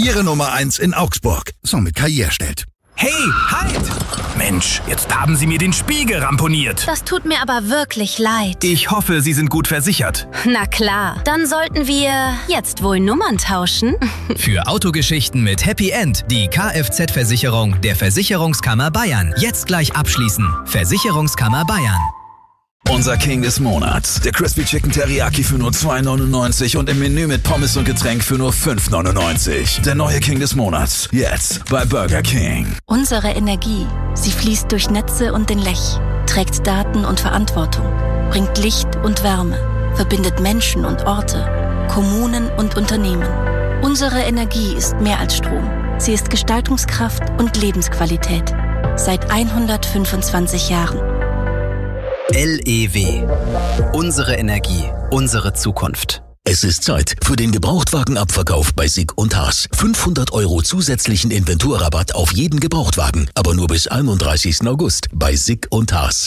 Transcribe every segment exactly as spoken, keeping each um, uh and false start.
Ihre Nummer eins in Augsburg. So mit Karriere stellt. Hey, halt! Mensch, jetzt haben Sie mir den Spiegel ramponiert. Das tut mir aber wirklich leid. Ich hoffe, Sie sind gut versichert. Na klar, dann sollten wir jetzt wohl Nummern tauschen. Für Autogeschichten mit Happy End die Kfz-Versicherung der Versicherungskammer Bayern. Jetzt gleich abschließen. Versicherungskammer Bayern. Unser King des Monats. Der Crispy Chicken Teriyaki für nur zwei neunundneunzig und im Menü mit Pommes und Getränk für nur fünf neunundneunzig. Der neue King des Monats. Jetzt bei Burger King. Unsere Energie, sie fließt durch Netze und den Lech, trägt Daten und Verantwortung, bringt Licht und Wärme, verbindet Menschen und Orte, Kommunen und Unternehmen. Unsere Energie ist mehr als Strom. Sie ist Gestaltungskraft und Lebensqualität. Seit hundertfünfundzwanzig Jahren. L E W. Unsere Energie, unsere Zukunft. Es ist Zeit für den Gebrauchtwagenabverkauf bei Sick und Haas. fünfhundert Euro zusätzlichen Inventurrabatt auf jeden Gebrauchtwagen, aber nur bis einunddreißigsten August bei Sick und Haas.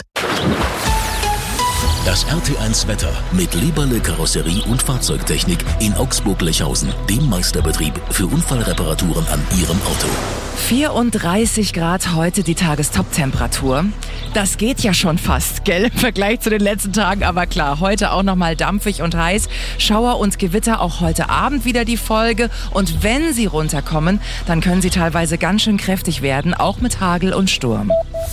Das R T eins Wetter mit Leberle Karosserie und Fahrzeugtechnik in Augsburg-Lechhausen, dem Meisterbetrieb für Unfallreparaturen an Ihrem Auto. vierunddreißig Grad heute die Tagestop-Temperatur. Das geht ja schon fast, gell, im Vergleich zu den letzten Tagen. Aber klar, heute auch nochmal dampfig und heiß. Schauer und Gewitter auch heute Abend wieder die Folge. Und wenn sie runterkommen, dann können sie teilweise ganz schön kräftig werden, auch mit Hagel und Sturm.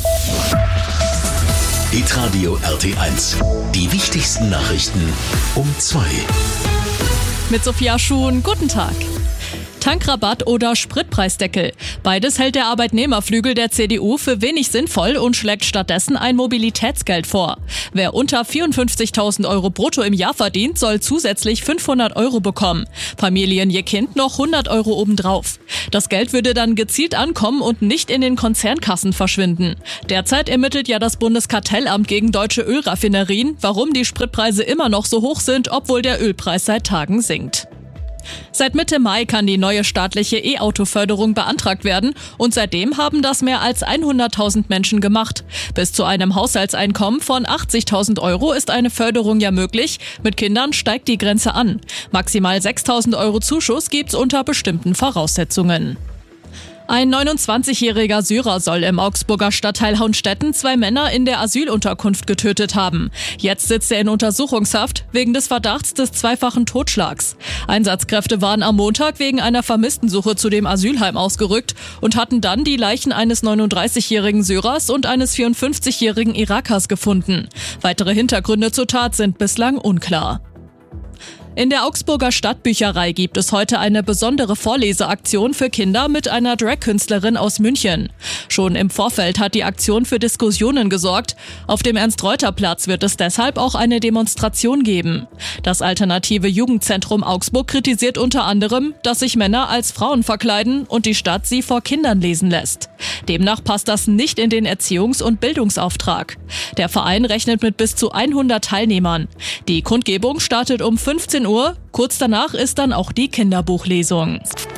Hitradio R T eins. Die wichtigsten Nachrichten um zwei. Mit Sophia Schuhn, guten Tag. Tankrabatt oder Spritpreisdeckel. Beides hält der Arbeitnehmerflügel der C D U für wenig sinnvoll und schlägt stattdessen ein Mobilitätsgeld vor. Wer unter vierundfünfzigtausend Euro brutto im Jahr verdient, soll zusätzlich fünfhundert Euro bekommen. Familien je Kind noch hundert Euro obendrauf. Das Geld würde dann gezielt ankommen und nicht in den Konzernkassen verschwinden. Derzeit ermittelt ja das Bundeskartellamt gegen deutsche Ölraffinerien, warum die Spritpreise immer noch so hoch sind, obwohl der Ölpreis seit Tagen sinkt. Seit Mitte Mai kann die neue staatliche E-Auto-Förderung beantragt werden und seitdem haben das mehr als hunderttausend Menschen gemacht. Bis zu einem Haushaltseinkommen von achtzigtausend Euro ist eine Förderung ja möglich. Mit Kindern steigt die Grenze an. Maximal sechstausend Euro Zuschuss gibt's unter bestimmten Voraussetzungen. Ein neunundzwanzigjähriger Syrer soll im Augsburger Stadtteil Haunstetten zwei Männer in der Asylunterkunft getötet haben. Jetzt sitzt er in Untersuchungshaft wegen des Verdachts des zweifachen Totschlags. Einsatzkräfte waren am Montag wegen einer Vermisstensuche zu dem Asylheim ausgerückt und hatten dann die Leichen eines neununddreißigjährigen Syrers und eines vierundfünfzigjährigen Irakers gefunden. Weitere Hintergründe zur Tat sind bislang unklar. In der Augsburger Stadtbücherei gibt es heute eine besondere Vorleseaktion für Kinder mit einer Drag-Künstlerin aus München. Schon im Vorfeld hat die Aktion für Diskussionen gesorgt. Auf dem Ernst-Reuter-Platz wird es deshalb auch eine Demonstration geben. Das alternative Jugendzentrum Augsburg kritisiert unter anderem, dass sich Männer als Frauen verkleiden und die Stadt sie vor Kindern lesen lässt. Demnach passt das nicht in den Erziehungs- und Bildungsauftrag. Der Verein rechnet mit bis zu hundert Teilnehmern. Die Kundgebung startet um fünfzehn Uhr. Kurz danach ist dann auch die Kinderbuchlesung.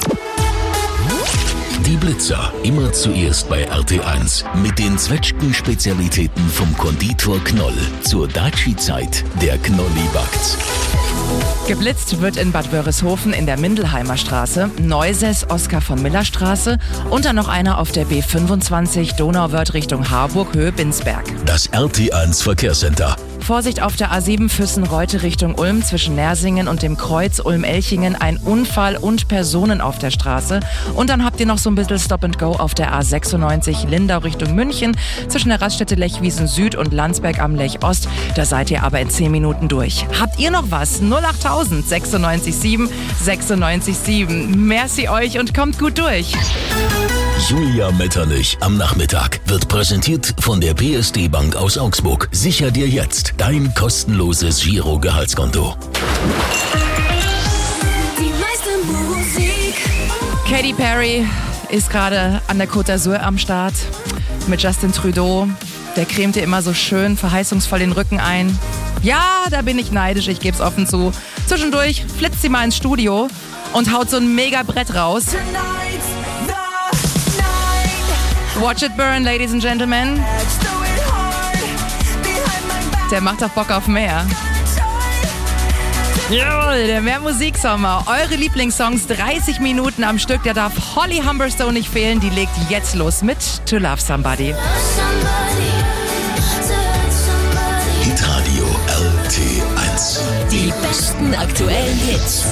Die Blitzer, immer zuerst bei R T eins. Mit den Zwetschgen-Spezialitäten vom Konditor Knoll. Zur Daci-Zeit, der Knolli backt's. Geblitzt wird in Bad Wörishofen in der Mindelheimer Straße, Neuses Oskar von Miller Straße und dann noch einer auf der B fünfundzwanzig Donauwörth Richtung Harburg, Höhe Binsberg. Das R T eins Verkehrscenter. Vorsicht auf der A sieben Füssen-Reute Richtung Ulm zwischen Nersingen und dem Kreuz Ulm-Elchingen. Ein Unfall und Personen auf der Straße. Und dann habt ihr noch so ein bisschen Stop and Go auf der A sechsundneunzig Lindau Richtung München zwischen der Raststätte Lechwiesen Süd und Landsberg am Lech Ost. Da seid ihr aber in zehn Minuten durch. Habt ihr noch was? null achttausend sechsundneunzig sieben sechsundneunzig sieben. Merci euch und kommt gut durch. Julia Metterlich am Nachmittag wird präsentiert von der P S D Bank aus Augsburg. Sicher dir jetzt dein kostenloses Giro-Gehaltskonto. Die meiste Musik. Katy Perry ist gerade an der Côte d'Azur am Start mit Justin Trudeau. Der cremt ihr immer so schön verheißungsvoll den Rücken ein. Ja, da bin ich neidisch, ich geb's offen zu. Zwischendurch flitzt sie mal ins Studio und haut so ein mega Brett raus. Watch it burn, ladies and gentlemen. Der macht doch Bock auf mehr. Jawohl, der Mehr Musiksommer. Eure Lieblingssongs, dreißig Minuten am Stück. Da darf Holly Humberstone nicht fehlen. Die legt jetzt los mit To Love Somebody. Hitradio R T eins. Die besten aktuellen Hits.